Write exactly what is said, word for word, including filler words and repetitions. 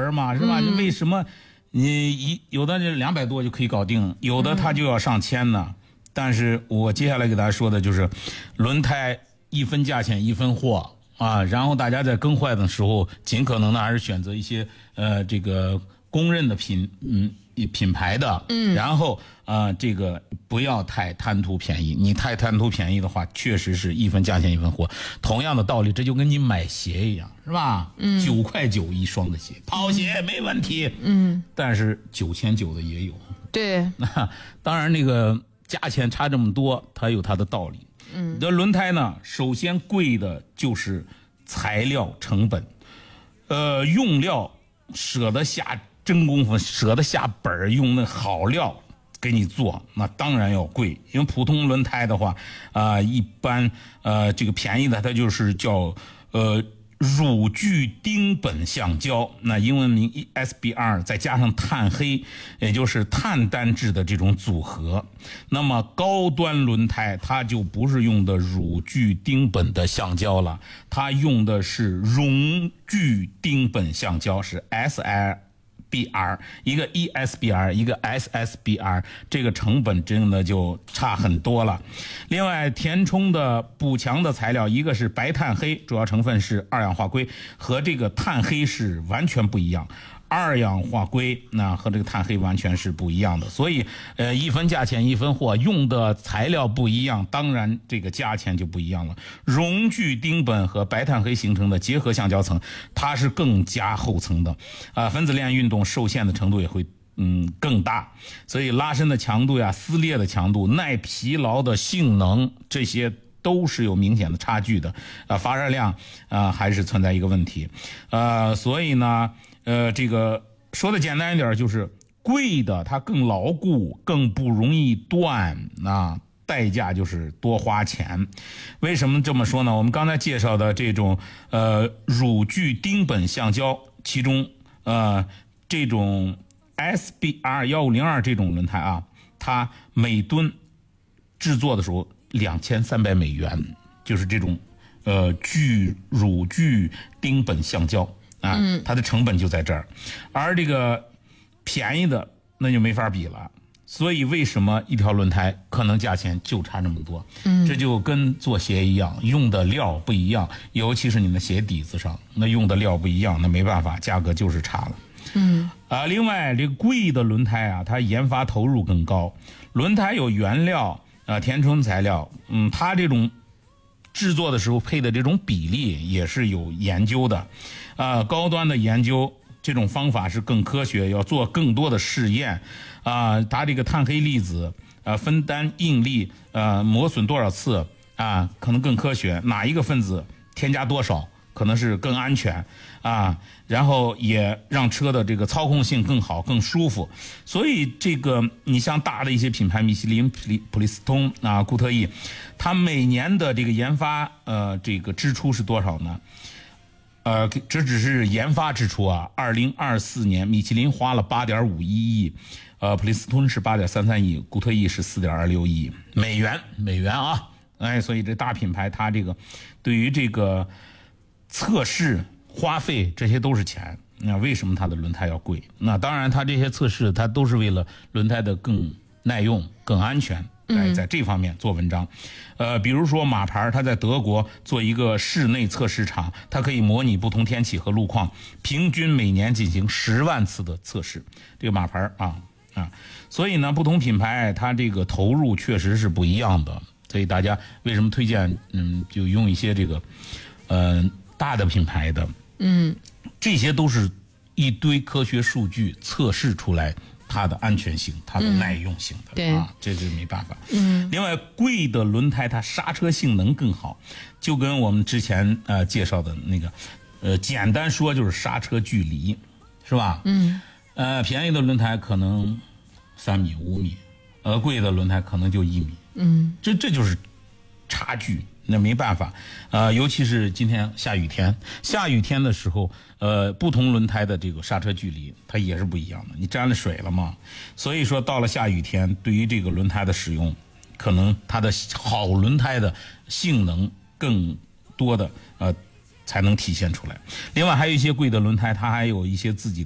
人嘛，是吧？嗯、为什么你一有的这两百多就可以搞定，有的它就要上千呢？嗯、但是我接下来给大家说的就是，轮胎一分价钱一分货啊，然后大家在更换的时候，尽可能的还是选择一些呃这个公认的品嗯。品牌的，嗯，然后啊、呃，这个不要太贪图便宜。你太贪图便宜的话，确实是一分价钱一分货。同样的道理，这就跟你买鞋一样，是吧？嗯，九块九一双的鞋，跑鞋没问题，嗯，但是九千九的也有。 对， 那当然那个价钱差这么多，它有它的道理。嗯，这轮胎呢，首先贵的就是材料成本，呃，用料舍得下真功夫，舍得下本儿，用那好料给你做，那当然要贵。因为普通轮胎的话，啊、呃，一般呃这个便宜的它就是叫呃乳聚丁苯橡胶，那英文名 E S B R 再加上碳黑，也就是碳单质的这种组合。那么高端轮胎它就不是用的乳聚丁苯的橡胶了，它用的是溶聚丁苯橡胶，是 S L B R， 一个 E S B R， 一个 S S B R， 这个成本真的就差很多了。另外，填充的补强的材料，一个是白碳黑，主要成分是二氧化硅，和这个碳黑是完全不一样。二氧化硅那和这个碳黑完全是不一样的，所以呃一分价钱一分货，用的材料不一样，当然这个价钱就不一样了。溶聚丁苯和白碳黑形成的结合橡胶层，它是更加厚层的，啊、呃，分子链运动受限的程度也会嗯更大，所以拉伸的强度呀、撕裂的强度、耐疲劳的性能，这些都是有明显的差距的。啊、呃，发热量啊、呃、还是存在一个问题，呃，所以呢。呃，这个说的简单一点，就是贵的它更牢固，更不容易断，啊，代价就是多花钱。为什么这么说呢？我们刚才介绍的这种呃乳聚丁苯橡胶，其中呃这种 S B R 一五零二这种轮胎啊，它每吨制作的时候两千三百美元，就是这种呃聚乳聚丁苯橡胶。啊，它的成本就在这儿，而这个便宜的那就没法比了。所以为什么一条轮胎可能价钱就差这么多？嗯，这就跟做鞋一样，用的料不一样，尤其是你的鞋底子上，那用的料不一样，那没办法，价格就是差了。嗯，啊，另外这个贵的轮胎啊，它研发投入更高，轮胎有原料啊，填充材料，嗯，它这种制作的时候配的这种比例也是有研究的。啊，高端的研究这种方法是更科学，要做更多的试验啊，它这个碳黑粒子呃分担应力呃磨损多少次啊，可能更科学，哪一个分子添加多少可能是更安全啊，然后也让车的这个操控性更好更舒服。所以这个你像大的一些品牌，米其林、普利普利司通啊、固特异，它每年的这个研发呃这个支出是多少呢？呃，这只是研发支出啊。二零二四年，米其林花了八点五一亿，呃，普利司通是八点三三亿，固特异是四点二六亿美元，美元啊。哎，所以这大品牌它这个对于这个测试花费这些都是钱。那为什么它的轮胎要贵？那当然，它这些测试它都是为了轮胎的更耐用、更安全。在在这方面做文章，呃，比如说马牌，它在德国做一个室内测试场，它可以模拟不同天气和路况，平均每年进行十万次的测试。这个马牌啊啊，所以呢，不同品牌它这个投入确实是不一样的。所以大家为什么推荐嗯，就用一些这个呃大的品牌的，嗯，这些都是一堆科学数据测试出来。它的安全性，它的耐用性的、 嗯、 啊，这是没办法。嗯，另外，贵的轮胎它刹车性能更好，就跟我们之前呃介绍的那个，呃，简单说就是刹车距离，是吧？嗯，呃，便宜的轮胎可能三米五米，呃，贵的轮胎可能就一米。嗯，这这就是差距。那没办法，呃，尤其是今天下雨天，下雨天的时候，呃，不同轮胎的这个刹车距离它也是不一样的。你沾了水了嘛，所以说到了下雨天，对于这个轮胎的使用，可能它的好轮胎的性能更多的呃才能体现出来。另外还有一些贵的轮胎，它还有一些自己